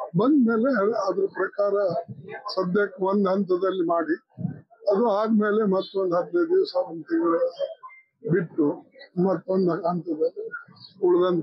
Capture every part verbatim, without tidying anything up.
ಬಂದ ಮೇಲೆ ಅದ್ರ ಪ್ರಕಾರ ಸದ್ಯಕ್ಕೆ ಒಂದ್ ಹಂತದಲ್ಲಿ ಮಾಡಿ ಅದು ಆದ್ಮೇಲೆ ಮತ್ತೊಂದು ಹದಿನೈದು ದಿವಸ ಒಂದು ತಿಂಗಳು ಬಿಟ್ಟು ಮತ್ತೊಂದು ಹಂತದಲ್ಲಿ ಉಳಿದಂತ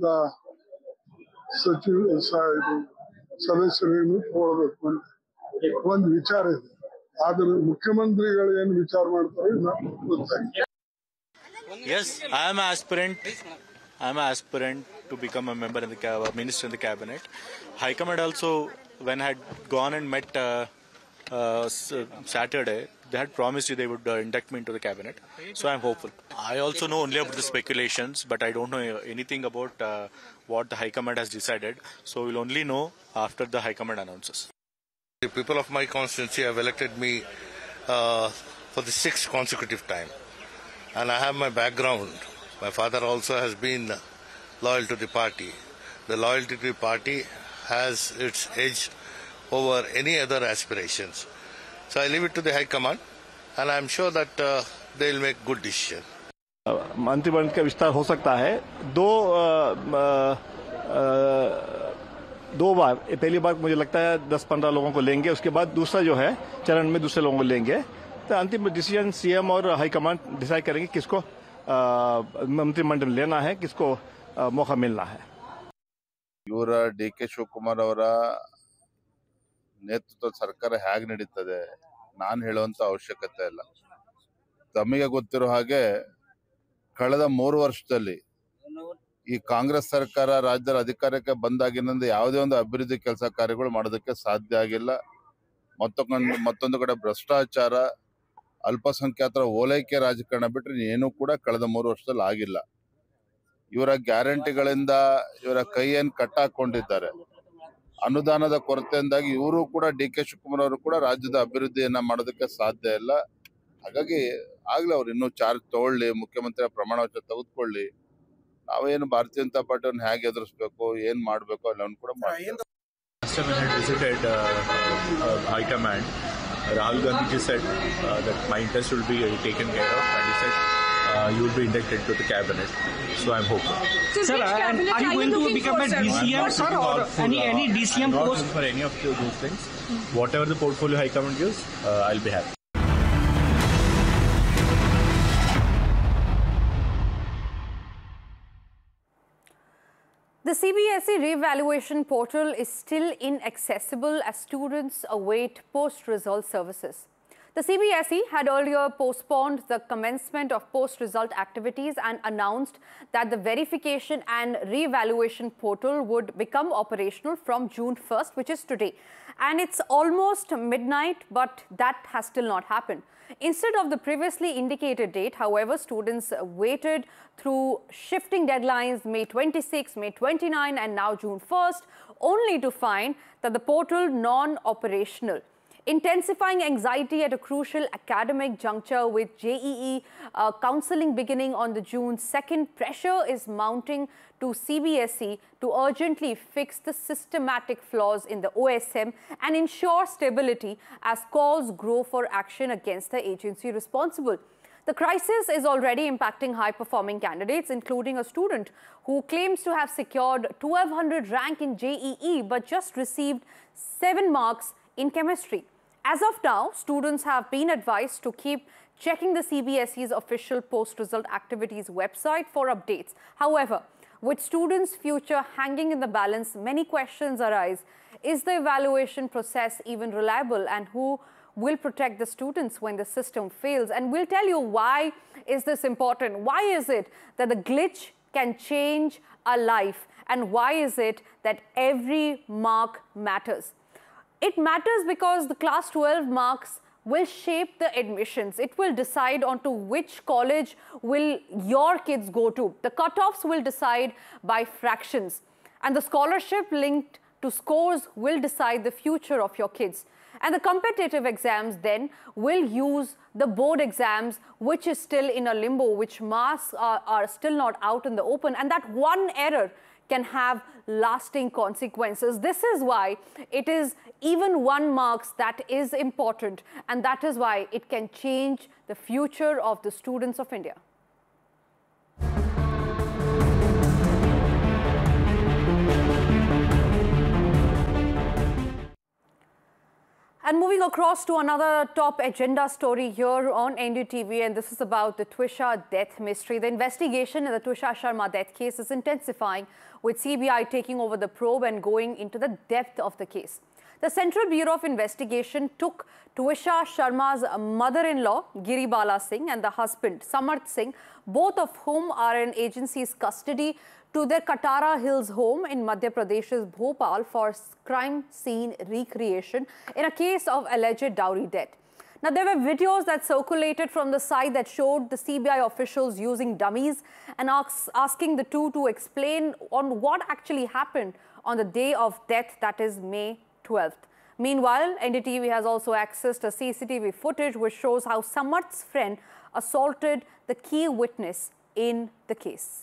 ಸಚಿವ ಸದಸ್ಯರನ್ನು ತಗೊಳ್ಬೇಕು ಅಂತ ಒಂದು ವಿಚಾರ ಇದೆ. ಆದ್ರೆ ಮುಖ್ಯಮಂತ್ರಿಗಳು ಏನ್ ವಿಚಾರ ಮಾಡ್ತಾರೆ ಗೊತ್ತಾಗಿಲ್ಲ. Yes, I am an aspirant. I am an aspirant to become a member in the cabinet, minister in the cabinet. High Command also, when I had gone and met uh, uh, Saturday, they had promised you they would uh, induct me into the cabinet. So I am hopeful. I also know only about the speculations, but I don't know anything about uh, what the High Command has decided. So we'll only know after the High Command announces. The people of my constituency have elected me uh, for the sixth consecutive time. And I have my background. My father also has been loyal to the party. The loyalty to the party has its edge over any other aspirations. So I leave it to the High Command, and I am sure that uh, they will make good decision. मंत्रिमंडल का विस्तार हो सकता है दो आ, आ, दो बार। पहली बार मुझे लगता है दस पंद्रह लोगों को लेंगे, उसके बाद दूसरा जो है चरण में दूसरे लोगों को लेंगे। तो अंतिम डिसीजन सीएम और हाईकमांड डिसाइड करेंगे किसको मंत्रिमंडल लेना है, किसको आ, मौका मिलना है। ಇವರ ಡಿ ಕೆ ಶಿವಕುಮಾರ್ ಅವರ ನೇತೃತ್ವದ ಸರ್ಕಾರ ಹೇಗೆ ನಡೀತದೆ ನಾನು ಹೇಳುವಂತ ಅವಶ್ಯಕತೆ ಇಲ್ಲ. ತಮಗೆ ಗೊತ್ತಿರೋ ಹಾಗೆ ಕಳೆದ ಮೂರು ವರ್ಷದಲ್ಲಿ ಈ ಕಾಂಗ್ರೆಸ್ ಸರ್ಕಾರ ರಾಜ್ಯದ ಅಧಿಕಾರಕ್ಕೆ ಬಂದಾಗಿನಿಂದ ಯಾವುದೇ ಒಂದು ಅಭಿವೃದ್ಧಿ ಕೆಲಸ ಕಾರ್ಯಗಳು ಮಾಡೋದಕ್ಕೆ ಸಾಧ್ಯ ಆಗಿಲ್ಲ. ಮತ್ತೊಂದು ಮತ್ತೊಂದು ಕಡೆ ಭ್ರಷ್ಟಾಚಾರ, ಅಲ್ಪಸಂಖ್ಯಾತರ ಓಲೈಕೆ ರಾಜಕಾರಣ ಬಿಟ್ಟರೆ ಏನೂ ಕೂಡ ಕಳೆದ ಮೂರು ವರ್ಷದಲ್ಲಿ ಆಗಿಲ್ಲ. ಇವರ ಗ್ಯಾರಂಟಿಗಳಿಂದ ಇವರ ಕೈಯನ್ನು ಕಟ್ಟಾಕೊಂಡಿದ್ದಾರೆ. ಅನುದಾನದ ಕೊರತೆಯಿಂದಾಗಿ ಇವರು ಕೂಡ ಡಿ ಕೆ ಶಿವಕುಮಾರ್ ಅವರು ಕೂಡ ರಾಜ್ಯದ ಅಭಿವೃದ್ಧಿಯನ್ನ ಮಾಡೋದಕ್ಕೆ ಸಾಧ್ಯ ಇಲ್ಲ. ಹಾಗಾಗಿ ಆಗ್ಲೇ ಅವ್ರು ಇನ್ನೂ ಚಾರ್ಜ್ ತಗೊಳ್ಳಿ, ಮುಖ್ಯಮಂತ್ರಿ ಪ್ರಮಾಣ ವಚನ ತೆಗೆದುಕೊಳ್ಳಿ. ನಾವೇನು ಭಾರತೀಯ ಜನತಾ ಪಾರ್ಟಿಯನ್ನು ಹೇಗೆ ಎದುರಿಸಬೇಕು, ಏನ್ ಮಾಡಬೇಕು ಎಲ್ಲವನ್ನು ಕೂಡ ಮಾಡ್ತೀವಿ. Last time I had visited uh, uh, High Command, Rahul Gandhi just said uh, that my interest will be uh, taken care of, and he said uh, you will be inducted to the cabinet. So I'm hopeful. So sir, uh, and are you going to become a D C M, sir, or any any D C M post? For any of those things, whatever the portfolio High Command gives, uh, I'll be happy. The C B S E re-evaluation portal is still inaccessible as students await post-result services. The C B S E had earlier postponed the commencement of post-result activities and announced that the verification and re-evaluation portal would become operational from June first, which is today. And it's almost midnight, but that has still not happened. Instead of the previously indicated date, however, students waited through shifting deadlines May twenty-sixth, May twenty-ninth and now June first, only to find that the portal non-operational. Intensifying anxiety at a crucial academic juncture with J E E uh, counselling beginning on the June second, pressure is mounting to C B S E to urgently fix the systematic flaws in the O S M and ensure stability as calls grow for action against the agency responsible. The crisis is already impacting high-performing candidates, including a student who claims to have secured twelve hundred rank in J E E but just received seven marks in chemistry. As of now, students have been advised to keep checking the C B S E's official post-result activities website for updates. However, with students' future hanging in the balance, many questions arise. Is the evaluation process even reliable, and who will protect the students when the system fails? And we'll tell you why is this important. Why is it that the glitch can change a life? And why is it that every mark matters? It matters because the class twelve marks will shape the admissions. It will decide onto which college will your kids go to. The cutoffs will decide by fractions. And the scholarship linked to scores will decide the future of your kids. And the competitive exams then will use the board exams, which is still in a limbo, which marks are, are still not out in the open. And that one error can have lasting consequences. This is why it is even one marks that is important, and that is why it can change the future of the students of India. And moving across to another top agenda story here on N D T V, and this is about the Twisha death mystery. The investigation in the Twisha Sharma death case is intensifying, with C B I taking over the probe and going into the depth of the case. The Central Bureau of Investigation took Twisha Sharma's mother-in-law, Giribala Singh, and the husband, Samarth Singh, both of whom are in agency's custody, to their Katara Hills home in Madhya Pradesh's Bhopal for crime scene recreation in a case of alleged dowry debt. Now, there were videos that circulated from the site that showed the C B I officials using dummies and ask, asking the two to explain on what actually happened on the day of death, that is May twelfth. Meanwhile, N D T V has also accessed a C C T V footage which shows how Samarth's friend assaulted the key witness in the case.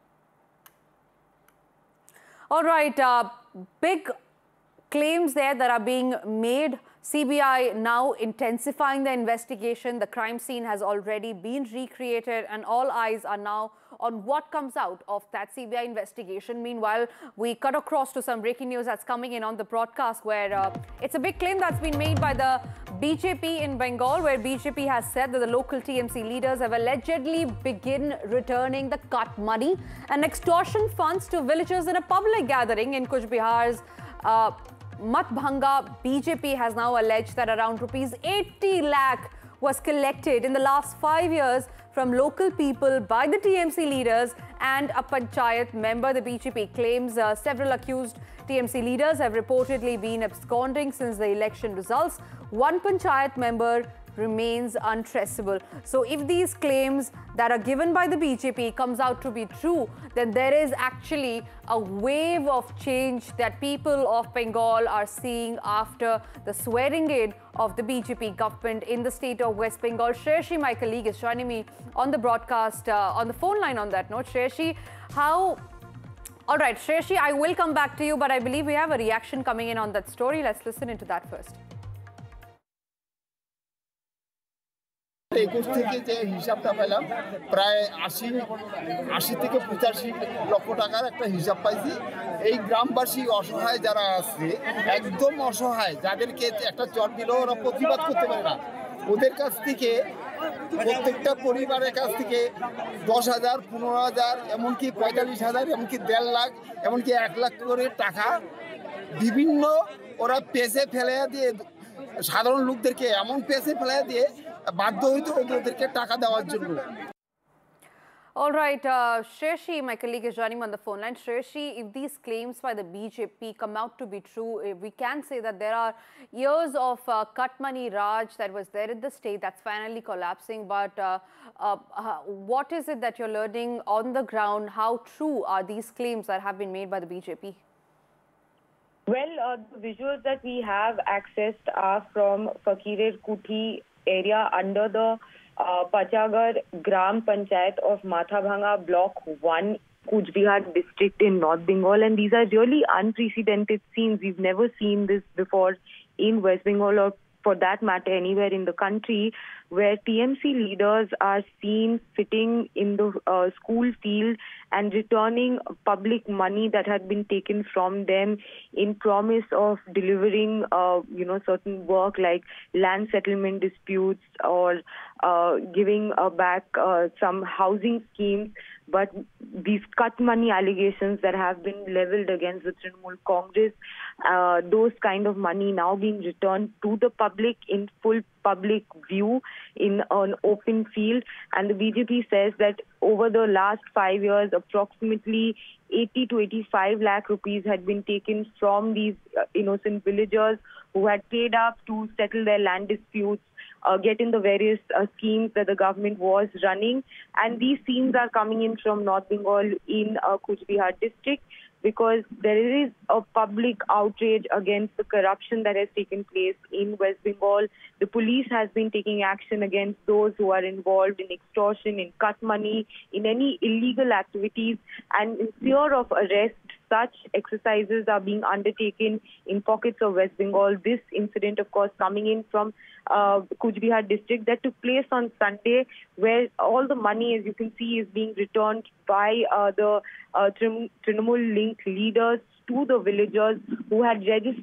All right, uh, big claims there that are being made. C B I now intensifying the investigation. The crime scene has already been recreated and all eyes are now on what comes out of that C B I investigation. Meanwhile, we cut across to some breaking news that's coming in on the broadcast where uh, it's a big claim that's been made by the B J P in Bengal, where B J P has said that the local T M C leaders have allegedly begun returning the cut money and extortion funds to villagers in a public gathering in Kuch Bihar's uh, Matbhanga. B J P has now alleged that around rupees eighty lakh was collected in the last five years from local people by the T M C leaders and a panchayat member. The B J P claims uh, several accused T M C leaders have reportedly been absconding since the election results. One panchayat member remains untraceable. So if these claims that are given by the B J P comes out to be true, then there is actually a wave of change that people of Bengal are seeing after the swearing in of the B J P government in the state of West Bengal. Shreyashi, my colleague, is joining me on the broadcast, uh, on the phone line on that note. Shreyashi, how... All right, Shreyashi, I will come back to you, but I believe we have a reaction coming in on that story. Let's listen into that first. একুশ থেকে যে হিসাবটা পেলাম প্রায় আশি আশি থেকে পঁচাশি লক্ষ টাকার একটা হিসাব পাইছি। এই গ্রামবাসী অসহায় যারা আছে, একদম অসহায়, যাদেরকে একটা চট দিলেও ওরা প্রতিবাদ করতে পারে না, ওদের কাছ থেকে প্রত্যেকটা পরিবারের কাছ থেকে দশ হাজার পনেরো হাজার এমনকি পঁয়তাল্লিশ হাজার এমনকি দেড় লাখ এমনকি এক লাখ করে টাকা বিভিন্ন ওরা পেছে ফেলে দিয়ে সাধারণ লোকদেরকে এমন পেছে ফেলে দিয়ে বাধ্য হইতো ওদেরকে টাকা দেওয়ার জন্য। All right, uh, Shreyashi, my colleague, is joining me on the phone line. Shreyashi, if these claims by the B J P come out to be true, we can say that there are years of uh, cut money Raj that was there in the state that's finally collapsing. But uh, uh, uh, what is it that you're learning on the ground? How true are these claims that have been made by the B J P? Well, uh, the visuals that we have accessed are from Fakirer Kuthi area under the uh, Pachagar Gram Panchayat of Mathabhanga Block one, Kuch Bihar district in North Bengal. And these are really unprecedented scenes. We've never seen this before in West Bengal, or for that matter anywhere in the country, where T M C leaders are seen sitting in the uh, school field and returning public money that had been taken from them in promise of delivering, uh, you know, certain work like land settlement disputes or uh, giving uh, back uh, some housing schemes. But these cut money allegations that have been leveled against the Trinamool Congress, uh, those kind of money now being returned to the public in full public view in an open field. And the B J P says that over the last five years, approximately eighty to eighty-five lakh rupees had been taken from these uh, innocent villagers who had paid up to settle their land disputes, Uh, get in the various uh, schemes that the government was running. And these scenes are coming in from North Bengal in uh, Kuch Bihar district, because there is a public outrage against the corruption that has taken place in West Bengal. The police has been taking action against those who are involved in extortion, in cut money, in any illegal activities, and in fear of arrest, such exercises are being undertaken in pockets of West Bengal. This incident, of course, coming in from uh, Kuch Bihar district that took place on Sunday, where all the money, as you can see, is being returned by uh, the uh, Trinamool linked leaders to the villagers who had registered